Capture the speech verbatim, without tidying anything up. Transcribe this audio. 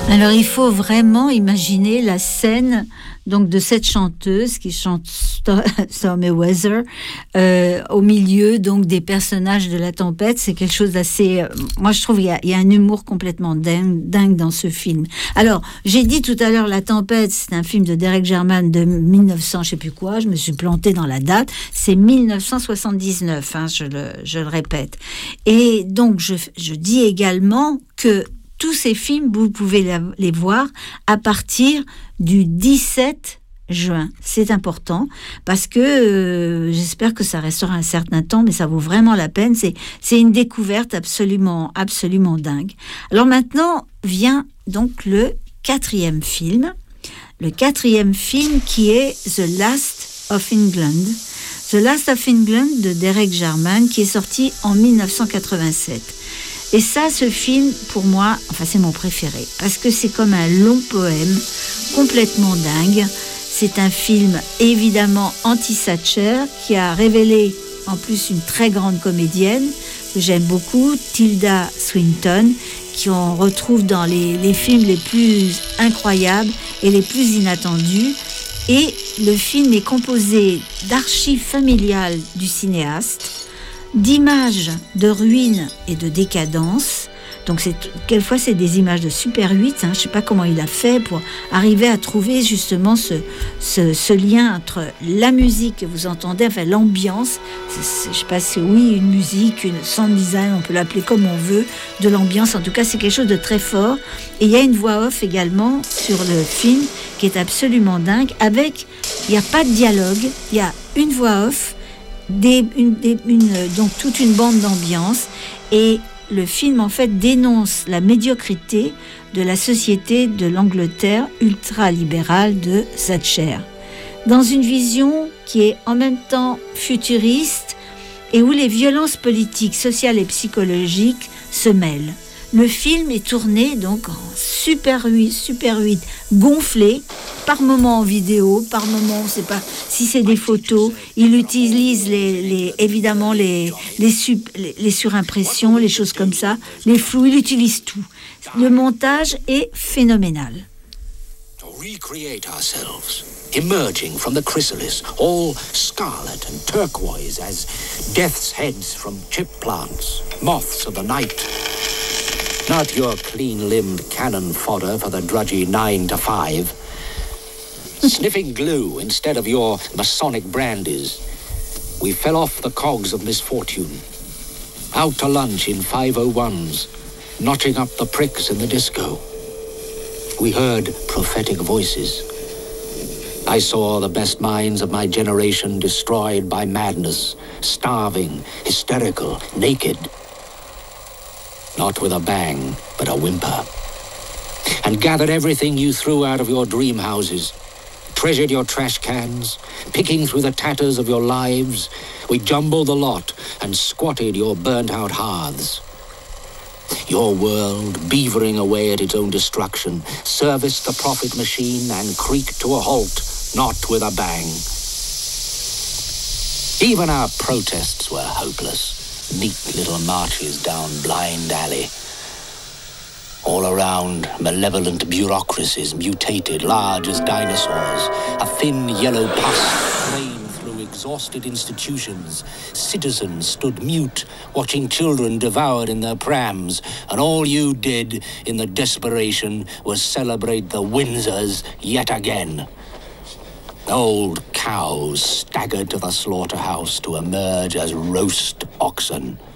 Alors il faut vraiment imaginer la scène donc de cette chanteuse qui chante Stormy Weather euh, au milieu donc des personnages de La Tempête. C'est quelque chose d'assez... Euh, moi je trouve qu'il y a, il y a un humour complètement dingue, dingue dans ce film. Alors j'ai dit tout à l'heure La Tempête, c'est un film de Derek Jarman de mille neuf cents, je sais plus quoi, je me suis plantée dans la date, c'est mille neuf cent soixante-dix-neuf, hein, je, le, je le répète. Et donc je, je dis également que tous ces films, vous pouvez les voir à partir du dix-sept juin. C'est important parce que euh, j'espère que ça restera un certain temps, mais ça vaut vraiment la peine. C'est, c'est une découverte absolument, absolument dingue. Alors maintenant vient donc le quatrième film. Le quatrième film qui est The Last of England. The Last of England de Derek Jarman qui est sorti en mille neuf cent quatre-vingt-sept. Et ça, ce film, pour moi, enfin, c'est mon préféré, parce que c'est comme un long poème, complètement dingue. C'est un film, évidemment, anti-Thatcher, qui a révélé, en plus, une très grande comédienne, que j'aime beaucoup, Tilda Swinton, qu'on retrouve dans les, les films les plus incroyables et les plus inattendus. Et le film est composé d'archives familiales du cinéaste, d'images de ruines et de décadence. Donc c'est, quelquefois c'est des images de Super huit, hein, je ne sais pas comment il a fait pour arriver à trouver justement ce, ce, ce lien entre la musique que vous entendez, enfin l'ambiance, c'est, c'est, je ne sais pas si oui, une musique, une sound design, on peut l'appeler comme on veut, de l'ambiance, en tout cas c'est quelque chose de très fort. Et il y a une voix off également sur le film qui est absolument dingue, avec, il n'y a pas de dialogue, il y a une voix off, Des, une, des, une, donc toute une bande d'ambiance, et le film en fait dénonce la médiocrité de la société de l'Angleterre ultralibérale de Thatcher, dans une vision qui est en même temps futuriste et où les violences politiques, sociales et psychologiques se mêlent. Le film est tourné donc en Super huit, Super huit gonflé, par moment en vidéo, par moment on ne sait pas si c'est des photos. Il utilise les, les, évidemment les, les, sup, les, les surimpressions, les choses comme ça, les flous, il utilise tout. Le montage est phénoménal. To recreate ourselves, emerging from the chrysalis, all scarlet and turquoise as death's heads from chip plants, moths of the night. Not your clean-limbed cannon fodder for the drudgy nine to five. Sniffing glue instead of your Masonic brandies. We fell off the cogs of misfortune. Out to lunch in five oh ones, notching up the pricks in the disco. We heard prophetic voices. I saw the best minds of my generation destroyed by madness, starving, hysterical, naked. Not with a bang, but a whimper. And gathered everything you threw out of your dream houses. Treasured your trash cans, picking through the tatters of your lives. We jumbled the lot and squatted your burnt-out hearths. Your world, beavering away at its own destruction, serviced the profit machine and creaked to a halt, not with a bang. Even our protests were hopeless. Neat little marches down blind alley. All around, malevolent bureaucracies mutated, large as dinosaurs. A thin yellow pus rained through exhausted institutions. Citizens stood mute, watching children devoured in their prams. And all you did, in the desperation, was celebrate the Windsors yet again. Old cows staggered to the slaughterhouse to emerge as roast oxen.